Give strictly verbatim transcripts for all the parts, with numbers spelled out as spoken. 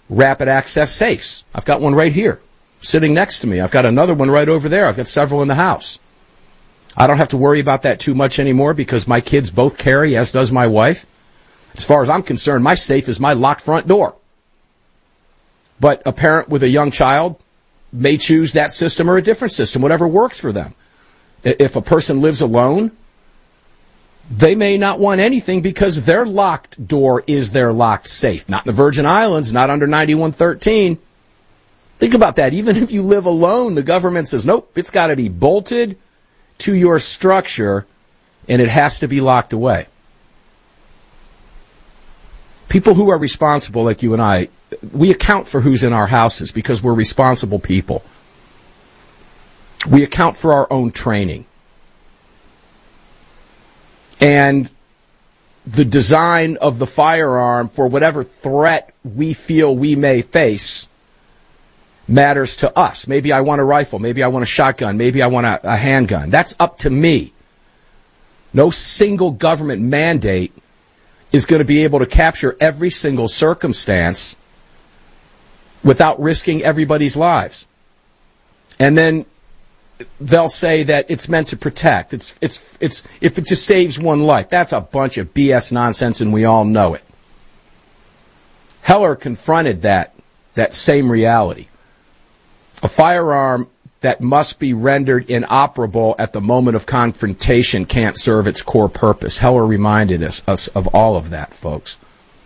rapid access safes. I've got one right here, sitting next to me. I've got another one right over there. I've got several in the house. I don't have to worry about that too much anymore because my kids both carry, as does my wife. As far as I'm concerned, my safe is my locked front door. But a parent with a young child may choose that system or a different system, whatever works for them. If a person lives alone, they may not want anything because their locked door is their locked safe. Not in the Virgin Islands, not under ninety-one thirteen. Think about that. Even if you live alone, the government says, nope, it's got to be bolted to your structure and it has to be locked away. People who are responsible, like you and I, we account for who's in our houses because we're responsible people. We account for our own training. And the design of the firearm for whatever threat we feel we may face matters to us. Maybe I want a rifle. Maybe I want a shotgun. Maybe I want a, a handgun. That's up to me. No single government mandate is going to be able to capture every single circumstance without risking everybody's lives. And then they'll say that it's meant to protect. It's, it's, it's, if it just saves one life. That's a bunch of B S nonsense, and we all know it. Heller confronted that, that same reality. A firearm that must be rendered inoperable at the moment of confrontation can't serve its core purpose. Heller reminded us, us of all of that, folks.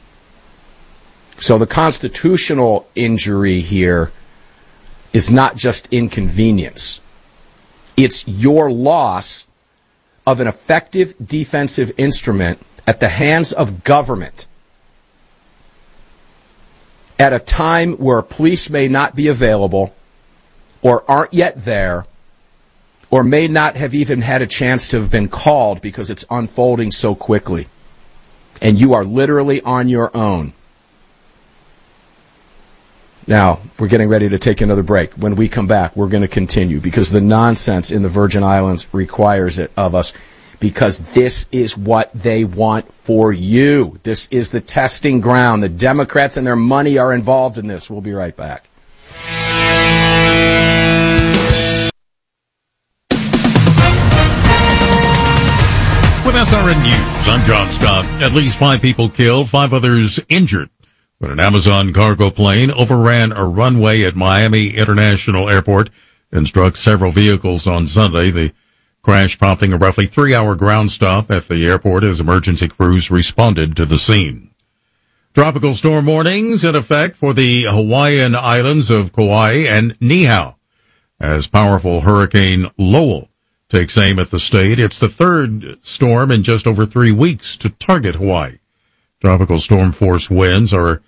So the constitutional injury here is not just inconvenience. It's your loss of an effective defensive instrument at the hands of government at a time where police may not be available or aren't yet there, or may not have even had a chance to have been called because it's unfolding so quickly. And you are literally on your own. Now, we're getting ready to take another break. When we come back, we're going to continue because the nonsense in the Virgin Islands requires it of us, because this is what they want for you. This is the testing ground. The Democrats and their money are involved in this. We'll be right back. With S R N News, I'm John Scott. At least five people killed, five others injured when an Amazon cargo plane overran a runway at Miami International Airport and struck several vehicles on Sunday. The crash prompting a roughly three-hour ground stop at the airport as emergency crews responded to the scene. Tropical storm warnings in effect for the Hawaiian islands of Kauai and Niihau as powerful Hurricane Lowell takes aim at the state. It's the third storm in just over three weeks to target Hawaii. Tropical storm force winds are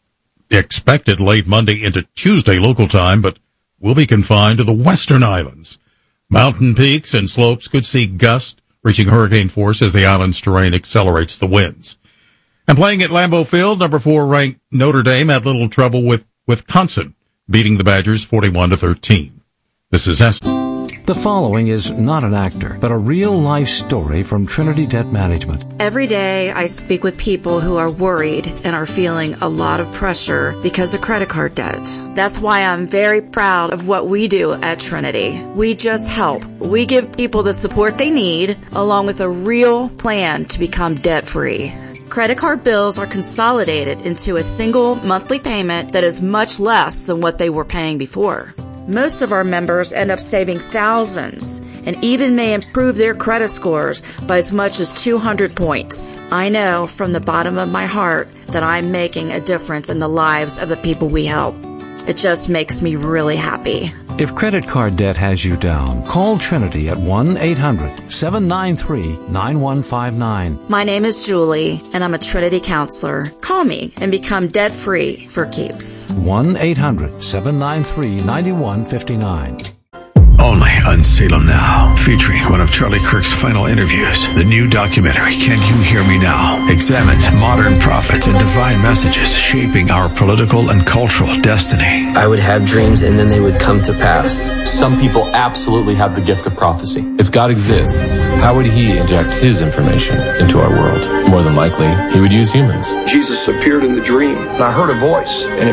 expected late Monday into Tuesday local time, but will be confined to the western islands. Mountain peaks and slopes could see gusts reaching hurricane force as the island's terrain accelerates the winds. And playing at Lambeau Field, number four ranked Notre Dame had little trouble with Wisconsin, beating the Badgers forty-one to thirteen. This is S. The following is not an actor, but a real-life story from Trinity Debt Management. Every day I speak with people who are worried and are feeling a lot of pressure because of credit card debt. That's why I'm very proud of what we do at Trinity. We just help. We give people the support they need, along with a real plan to become debt-free. Credit card bills are consolidated into a single monthly payment that is much less than what they were paying before. Most of our members end up saving thousands and even may improve their credit scores by as much as two hundred points. I know from the bottom of my heart that I'm making a difference in the lives of the people we help. It just makes me really happy. If credit card debt has you down, call Trinity at one eight hundred seven nine three nine one five nine. My name is Julie, and I'm a Trinity counselor. Call me and become debt-free for keeps. one eight hundred seven nine three nine one five nine. Only on Salem Now, featuring one of Charlie Kirk's final interviews. The new documentary, Can You Hear Me Now?, examines modern prophets and divine messages shaping our political and cultural destiny. I would have dreams and then they would come to pass. Some people absolutely have the gift of prophecy. If God exists, how would he inject his information into our world? More than likely, he would use humans. Jesus appeared in the dream, and I heard a voice, and it